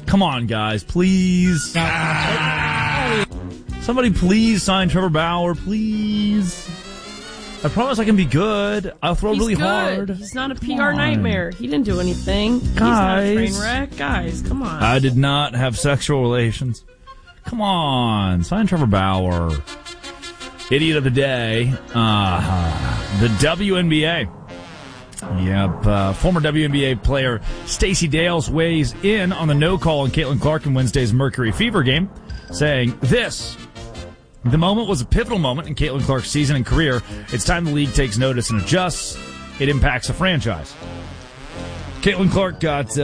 Come on, guys, please. Somebody please sign Trevor Bauer, please. I promise I can be good. I'll throw really hard. He's not a PR nightmare. He didn't do anything. He's not a train wreck. Guys, come on. I did not have sexual relations. Come on, sign Trevor Bauer. Idiot of the day. The WNBA. Yep. Former WNBA player Stacey Dales weighs in on the no call on Caitlin Clark in Wednesday's Mercury Fever game, saying this: the moment was a pivotal moment in Caitlin Clark's season and career. It's time the league takes notice and adjusts. It impacts the franchise. Caitlin Clark got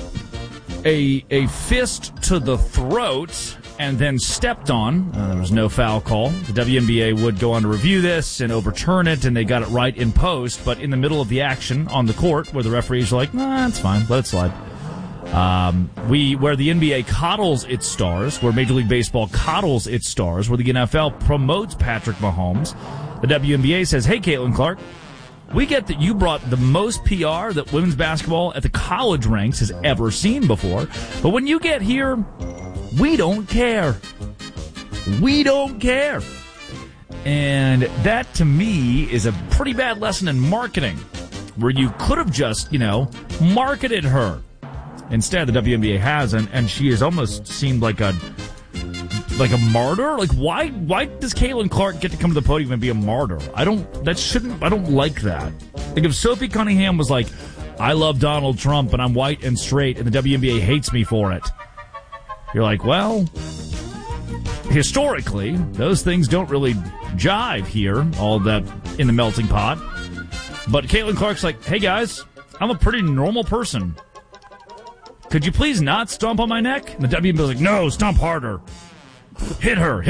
a fist to the throat and then stepped on. There was no foul call. The WNBA would go on to review this and overturn it, and they got it right in post. But in the middle of the action on the court, where the referees are like, nah, it's fine, let it slide. Where the NBA coddles its stars, where Major League Baseball coddles its stars, where the NFL promotes Patrick Mahomes, the WNBA says, hey, Caitlin Clark, we get that you brought the most PR that women's basketball at the college ranks has ever seen before. But when you get here, we don't care. We don't care. And that, to me, is a pretty bad lesson in marketing, where you could have just, marketed her. Instead, the WNBA hasn't, and she has almost seemed like a martyr. Like, why does Caitlin Clark get to come to the podium and be a martyr? I don't like that. Like, if Sophie Cunningham was like, I love Donald Trump and I'm white and straight and the WNBA hates me for it, you're like, well, historically, those things don't really jive here, all that in the melting pot. But Caitlin Clark's like, hey guys, I'm a pretty normal person. Could you please not stomp on my neck? And the WNBA's like, no, stomp harder. Hit her.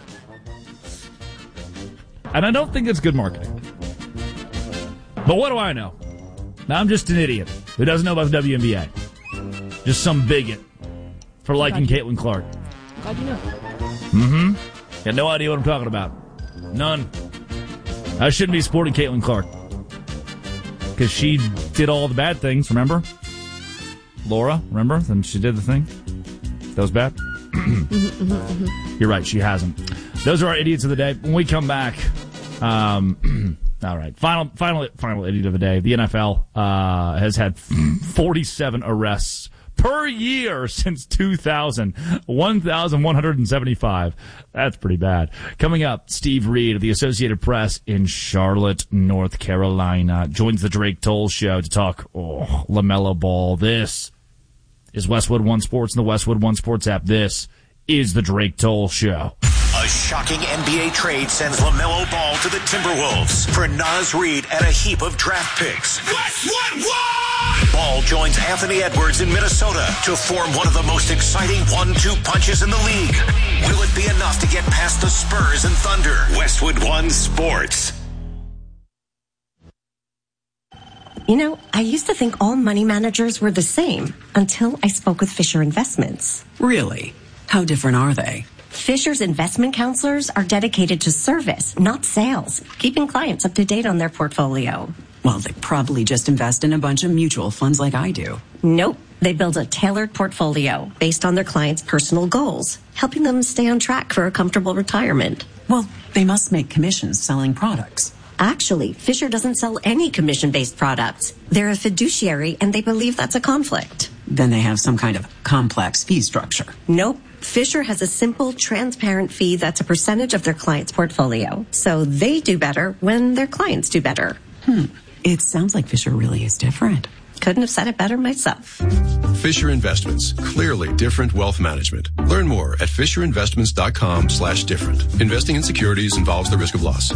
And I don't think it's good marketing. But what do I know? I'm just an idiot who doesn't know about the WNBA. Just some bigot for liking Caitlin Clark. Glad you know. Mm-hmm. Got no idea what I'm talking about. None. I shouldn't be supporting Caitlin Clark. Because she did all the bad things, remember? Laura, remember? Then she did the thing. That was bad. You're right, she hasn't. Those are our idiots of the day. When we come back, all right, final idiot of the day. The NFL has had 47 arrests per year since 2000. 1,175. That's pretty bad. Coming up, Steve Reed of the Associated Press in Charlotte, North Carolina, joins the Drake Toll Show to talk LaMelo Ball. This is Westwood One Sports and the Westwood One Sports app. This is the Drake Toll Show. A shocking NBA trade sends LaMelo Ball to the Timberwolves for Naz Reid and a heap of draft picks. Westwood One! Ball joins Anthony Edwards in Minnesota to form one of the most exciting 1-2 punches in the league. Will it be enough to get past the Spurs and Thunder? Westwood One Sports. I used to think all money managers were the same until I spoke with Fisher Investments. Really? How different are they? Fisher's investment counselors are dedicated to service, not sales, keeping clients up to date on their portfolio. Well, they probably just invest in a bunch of mutual funds like I do. Nope. They build a tailored portfolio based on their clients' personal goals, helping them stay on track for a comfortable retirement. Well, they must make commissions selling products. Actually, Fisher doesn't sell any commission-based products. They're a fiduciary, and they believe that's a conflict. Then they have some kind of complex fee structure. Nope. Fisher has a simple, transparent fee that's a percentage of their client's portfolio. So they do better when their clients do better. It sounds like Fisher really is different. Couldn't have said it better myself. Fisher Investments. Clearly different wealth management. Learn more at FisherInvestments.com/different. Investing in securities involves the risk of loss.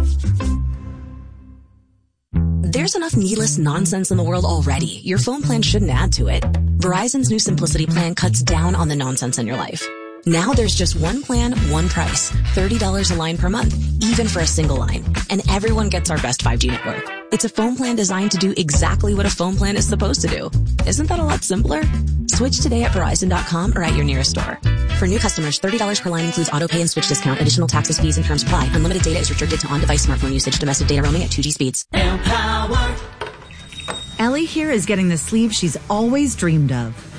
There's enough needless nonsense in the world already. Your phone plan shouldn't add to it. Verizon's new Simplicity plan cuts down on the nonsense in your life. Now there's just one plan, one price. $30 a line per month, even for a single line. And everyone gets our best 5G network. It's a phone plan designed to do exactly what a phone plan is supposed to do. Isn't that a lot simpler? Switch today at Verizon.com or at your nearest store. For new customers, $30 per line includes auto pay and switch discount. Additional taxes, fees, and terms apply. Unlimited data is restricted to on-device smartphone usage. Domestic data roaming at 2G speeds. Empower. Ellie here is getting the sleeve she's always dreamed of.